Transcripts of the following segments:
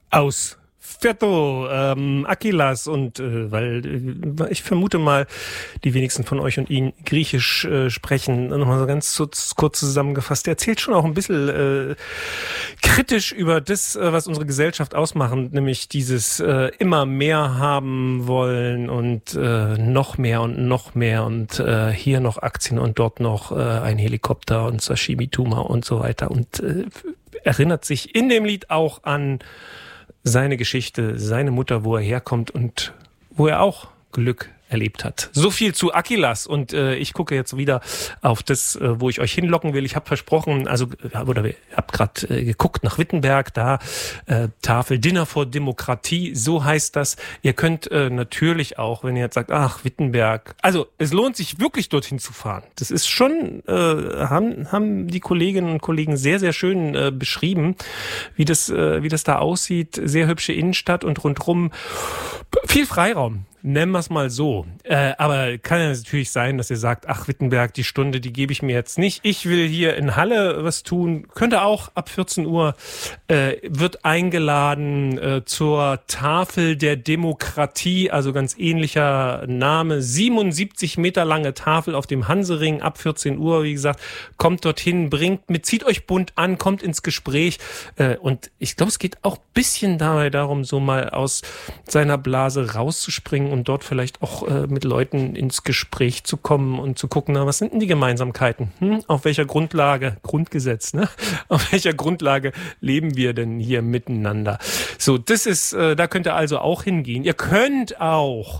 Aus Viertel, Akilas und ich vermute mal, die wenigsten von euch und ihn Griechisch sprechen. Nochmal so ganz kurz zusammengefasst. Er erzählt schon auch ein bisschen kritisch über das, was unsere Gesellschaft ausmacht, nämlich dieses immer mehr haben wollen und noch mehr und hier noch Aktien und dort noch ein Helikopter und Sashimi-Tuma und so weiter und erinnert sich in dem Lied auch an seine Geschichte, seine Mutter, wo er herkommt und wo er auch Glück erlebt hat. So viel zu Akilas und ich gucke jetzt wieder auf das, wo ich euch hinlocken will. Ich habe versprochen, habe gerade geguckt nach Wittenberg, da Tafel Dinner for Demokratie, so heißt das. Ihr könnt natürlich auch, wenn ihr jetzt sagt, ach Wittenberg, also es lohnt sich wirklich dorthin zu fahren. Das ist schon, haben die Kolleginnen und Kollegen sehr, sehr schön beschrieben, wie das da aussieht. Sehr hübsche Innenstadt und rundrum viel Freiraum. Nennen wir es mal so. Aber kann ja natürlich sein, dass ihr sagt, ach Wittenberg, die Stunde, die gebe ich mir jetzt nicht. Ich will hier in Halle was tun. Könnte auch ab 14 Uhr, wird eingeladen zur Tafel der Demokratie, also ganz ähnlicher Name. 77 Meter lange Tafel auf dem Hansering ab 14 Uhr. Wie gesagt, kommt dorthin, zieht euch bunt an, kommt ins Gespräch. Und ich glaube, es geht auch ein bisschen dabei darum, so mal aus seiner Blase rauszuspringen und dort vielleicht auch mit Leuten ins Gespräch zu kommen und zu gucken, was sind denn die Gemeinsamkeiten? Auf welcher Grundlage, Grundgesetz, ne? Auf welcher Grundlage leben wir denn hier miteinander? So, das ist, da könnt ihr also auch hingehen. Ihr könnt auch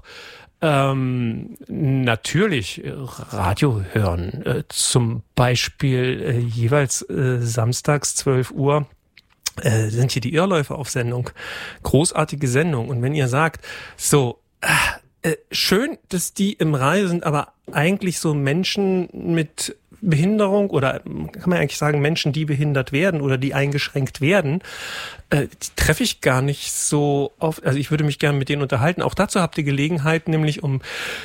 natürlich Radio hören, zum Beispiel jeweils samstags 12 Uhr. Sind hier die Irrläufer auf Sendung. Großartige Sendung. Und wenn ihr sagt, so, schön, dass die im Reihe sind, aber eigentlich so Menschen mit Behinderung oder kann man eigentlich sagen Menschen, die behindert werden oder die eingeschränkt werden, die treffe ich gar nicht so oft. Also ich würde mich gerne mit denen unterhalten. Auch dazu habt ihr Gelegenheit, nämlich um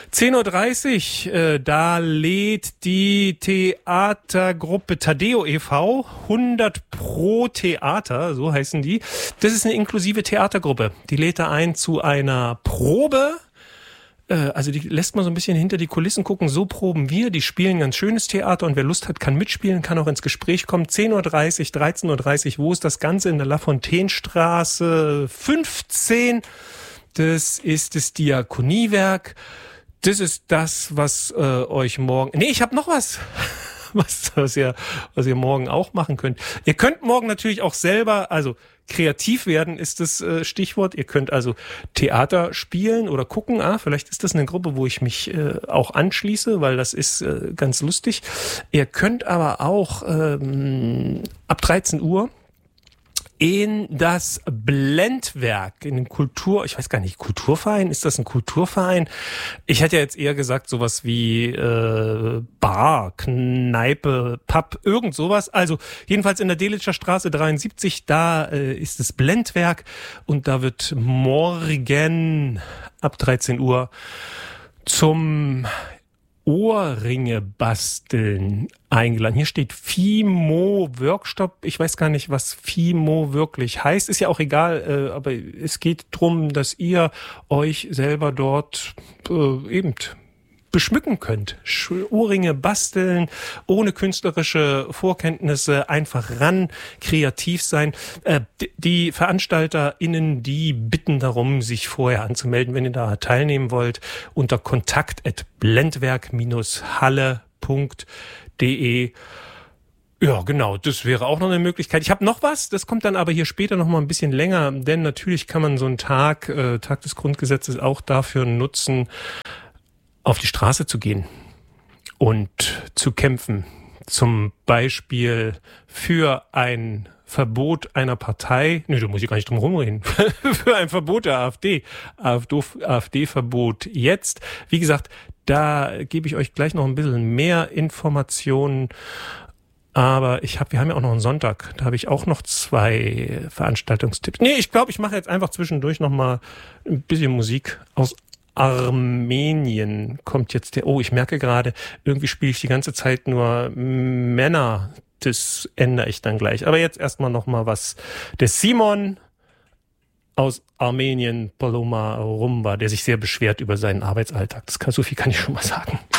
10.30 Uhr, da lädt die Theatergruppe Tadeo e.V. 100 pro Theater, so heißen die. Das ist eine inklusive Theatergruppe. Die lädt da ein zu einer Probe. Also die lässt man so ein bisschen hinter die Kulissen gucken, so proben wir, die spielen ganz schönes Theater und wer Lust hat, kann mitspielen, kann auch ins Gespräch kommen. 10.30 Uhr, 13.30 Uhr, wo ist das Ganze? In der Lafontainestraße 15. Das ist das Diakoniewerk. Das ist das, was euch morgen... Nee, ich habe noch was. Was ihr morgen auch machen könnt. Ihr könnt morgen natürlich auch selber, also kreativ werden ist das Stichwort. Ihr könnt also Theater spielen oder gucken. Vielleicht ist das eine Gruppe, wo ich mich auch anschließe, weil das ist ganz lustig. Ihr könnt aber auch ab 13 Uhr in das Blendwerk, in den ich weiß gar nicht, Kulturverein? Ist das ein Kulturverein? Ich hätte ja jetzt eher gesagt, sowas wie Bar, Kneipe, Pub, irgend sowas. Also jedenfalls in der Delitzscher Straße 73, da ist das Blendwerk und da wird morgen ab 13 Uhr zum Ohrringe basteln eingeladen. Hier steht FIMO Workshop. Ich weiß gar nicht, was FIMO wirklich heißt. Ist ja auch egal, aber es geht drum, dass ihr euch selber dort eben beschmücken könnt. Ohrringe basteln, ohne künstlerische Vorkenntnisse, einfach ran, kreativ sein. Die VeranstalterInnen, die bitten darum, sich vorher anzumelden, wenn ihr da teilnehmen wollt, unter kontakt@blendwerk-halle.de. Ja, genau, das wäre auch noch eine Möglichkeit. Ich habe noch was, das kommt dann aber hier später noch mal ein bisschen länger, denn natürlich kann man so einen Tag des Grundgesetzes auch dafür nutzen, auf die Straße zu gehen und zu kämpfen. Zum Beispiel für ein Verbot einer Partei, da muss ich gar nicht drum rumreden, für ein Verbot der AfD. AfD-Verbot jetzt. Wie gesagt, da gebe ich euch gleich noch ein bisschen mehr Informationen. Aber wir haben ja auch noch einen Sonntag. Da habe ich auch noch 2 Veranstaltungstipps. Nee, ich glaube, ich mache jetzt einfach zwischendurch noch mal ein bisschen Musik aus Armenien kommt jetzt ich merke gerade, irgendwie spiele ich die ganze Zeit nur Männer. Das ändere ich dann gleich. Aber jetzt erstmal noch mal was. Der Simon aus Armenien, Paloma Rumba, der sich sehr beschwert über seinen Arbeitsalltag. So viel kann ich schon mal sagen.